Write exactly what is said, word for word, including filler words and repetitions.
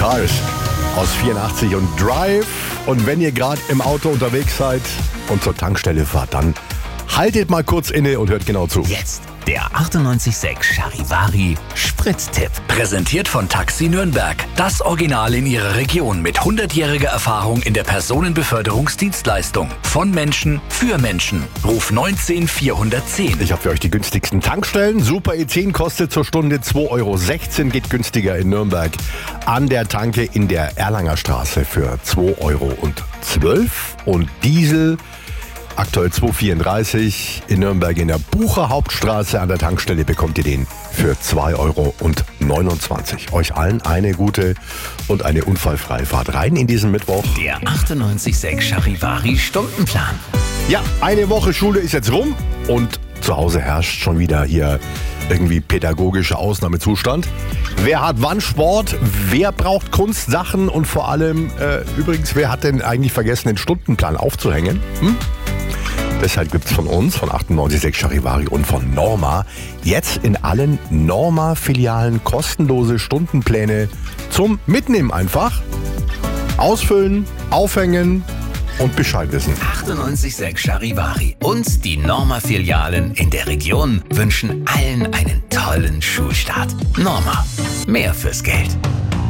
Cars aus vierundachtzig und Drive. Und wenn ihr gerade im Auto unterwegs seid und zur Tankstelle fahrt, dann haltet mal kurz inne und hört genau zu. Jetzt der achtundneunzig Komma sechs Charivari Spritztipp. Präsentiert von Taxi Nürnberg. Das Original in ihrer Region mit hundertjähriger Erfahrung in der Personenbeförderungsdienstleistung. Von Menschen für Menschen. Ruf neunzehn vierhundertzehn. Ich habe für euch die günstigsten Tankstellen. Super E zehn kostet zur Stunde zwei Euro sechzehn, geht günstiger in Nürnberg. An der Tanke in der Erlanger Straße für zwei Euro zwölf. Und Diesel aktuell zwei Euro vierunddreißig. In Nürnberg in der Bucher Hauptstraße an der Tankstelle bekommt ihr den für zwei Euro neunundzwanzig. Euch allen eine gute und eine unfallfreie Fahrt rein in diesen Mittwoch. Der achtundneunzig Komma sechs Charivari Stundenplan. Ja, eine Woche Schule ist jetzt rum und zu Hause herrscht schon wieder hier irgendwie pädagogischer Ausnahmezustand. Wer hat wann Sport? Wer braucht Kunstsachen? Und vor allem, äh, übrigens, wer hat denn eigentlich vergessen, den Stundenplan aufzuhängen? Hm? Deshalb gibt es von uns, von achtundneunzig Komma sechs Charivari und von Norma, jetzt in allen Norma-Filialen kostenlose Stundenpläne zum Mitnehmen einfach. Ausfüllen, aufhängen und Bescheid wissen. achtundneunzig Komma sechs Charivari und die Norma-Filialen in der Region wünschen allen einen tollen Schulstart. Norma, mehr fürs Geld.